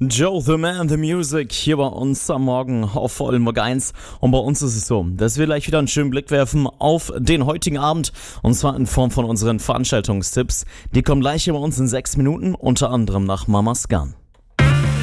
Joe the Man, the Music, hier bei uns am Morgen auf Vorarlberg 1. Und bei uns ist es so, dass wir gleich wieder einen schönen Blick werfen auf den heutigen Abend. Und zwar in Form von unseren Veranstaltungstipps. Die kommen gleich hier bei uns in 6 Minuten, unter anderem nach Mamas Gun.